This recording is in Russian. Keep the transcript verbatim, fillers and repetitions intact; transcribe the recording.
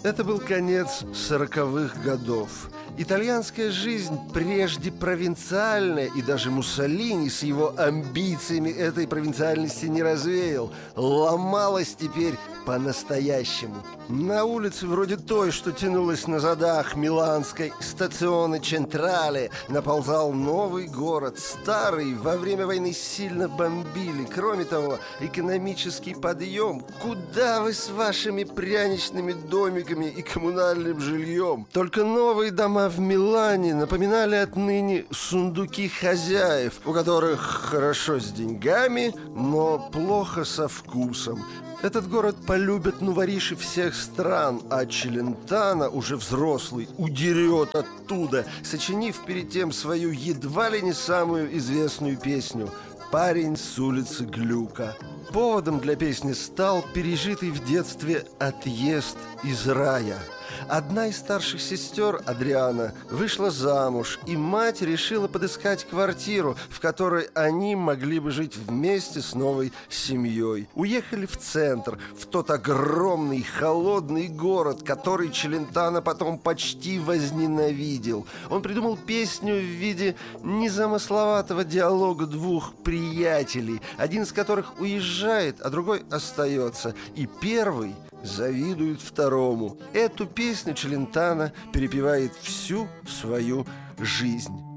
Это был конец сороковых годов. Итальянская жизнь, прежде провинциальная, и даже Муссолини с его амбициями этой провинциальности не развеял, ломалась теперь по-настоящему. На улице вроде той, что тянулась на задах миланской стационы Централе, наползал новый город. Старый во время войны сильно бомбили. Кроме того, экономический подъем. Куда вы с вашими пряничными домиками и коммунальным жильем? Только новые дома в Милане напоминали отныне сундуки хозяев, у которых хорошо с деньгами, но плохо со вкусом. Этот город полюбят нувориши всех стран, а Челентано, уже взрослый, удерет оттуда, сочинив перед тем свою едва ли не самую известную песню «Парень с улицы Глюка». Поводом для песни стал пережитый в детстве отъезд из рая. Одна из старших сестер, Адриана, вышла замуж, и мать решила подыскать квартиру, в которой они могли бы жить вместе с новой семьей. Уехали в центр, в тот огромный холодный город, который Челентано потом почти возненавидел. Он придумал песню в виде незамысловатого диалога двух приятелей, один из которых уезжает, а другой остается, и первый завидует второму. Эту песню Челентано перепевает всю свою жизнь.